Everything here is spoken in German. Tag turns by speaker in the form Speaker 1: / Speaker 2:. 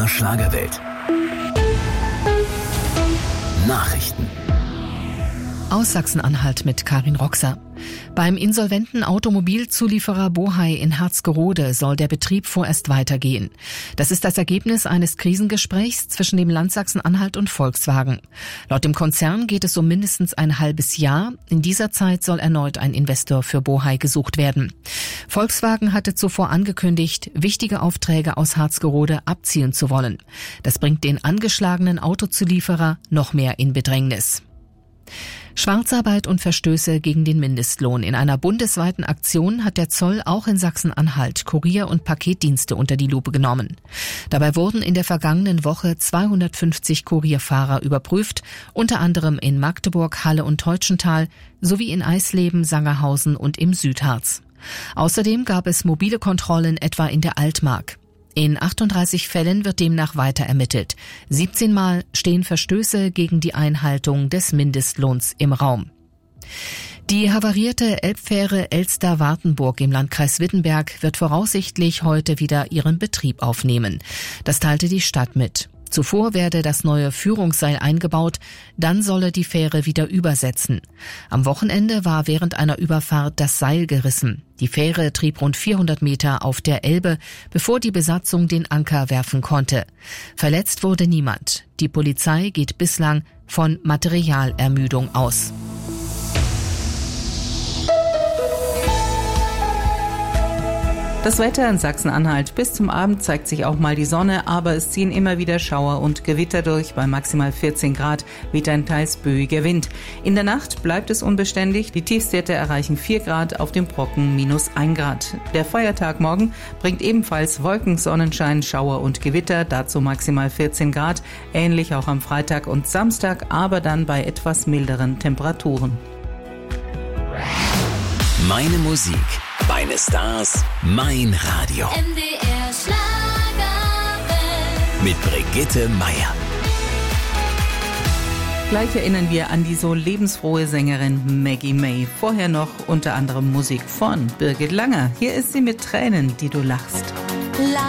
Speaker 1: MDR Schlagerwelt. Nachrichten.
Speaker 2: Aus Sachsen-Anhalt mit Karin Roxer. Beim insolventen Automobilzulieferer Bohai in Harzgerode soll der Betrieb vorerst weitergehen. Das ist das Ergebnis eines Krisengesprächs zwischen dem Land Sachsen-Anhalt und Volkswagen. Laut dem Konzern geht es um mindestens ein halbes Jahr. In dieser Zeit soll erneut ein Investor für Bohai gesucht werden. Volkswagen hatte zuvor angekündigt, wichtige Aufträge aus Harzgerode abziehen zu wollen. Das bringt den angeschlagenen Autozulieferer noch mehr in Bedrängnis. Schwarzarbeit und Verstöße gegen den Mindestlohn. In einer bundesweiten Aktion hat der Zoll auch in Sachsen-Anhalt Kurier- und Paketdienste unter die Lupe genommen. Dabei wurden in der vergangenen Woche 250 Kurierfahrer überprüft, unter anderem in Magdeburg, Halle und Teutschenthal sowie in Eisleben, Sangerhausen und im Südharz. Außerdem gab es mobile Kontrollen etwa in der Altmark. In 38 Fällen wird demnach weiter ermittelt. 17 Mal stehen Verstöße gegen die Einhaltung des Mindestlohns im Raum. Die havarierte Elbfähre Elster-Wartenburg im Landkreis Wittenberg wird voraussichtlich heute wieder ihren Betrieb aufnehmen. Das teilte die Stadt mit. Zuvor werde das neue Führungsseil eingebaut, dann solle die Fähre wieder übersetzen. Am Wochenende war während einer Überfahrt das Seil gerissen. Die Fähre trieb rund 400 Meter auf der Elbe, bevor die Besatzung den Anker werfen konnte. Verletzt wurde niemand. Die Polizei geht bislang von Materialermüdung aus.
Speaker 3: Das Wetter in Sachsen-Anhalt. Bis zum Abend zeigt sich auch mal die Sonne, aber es ziehen immer wieder Schauer und Gewitter durch. Bei maximal 14 Grad weht ein teils böiger Wind. In der Nacht bleibt es unbeständig. Die Tiefstwerte erreichen 4 Grad, auf dem Brocken -1 Grad. Der Feiertag morgen bringt ebenfalls Wolken, Sonnenschein, Schauer und Gewitter. Dazu maximal 14 Grad. Ähnlich auch am Freitag und Samstag, aber dann bei etwas milderen Temperaturen.
Speaker 1: Meine Musik, meine Stars, mein Radio.
Speaker 4: MDR Schlagerwelt.
Speaker 1: Mit Brigitte Meier.
Speaker 3: Gleich erinnern wir an die so lebensfrohe Sängerin Maggie May. Vorher noch unter anderem Musik von Birgit Langer. Hier ist sie mit Tränen, die du lachst.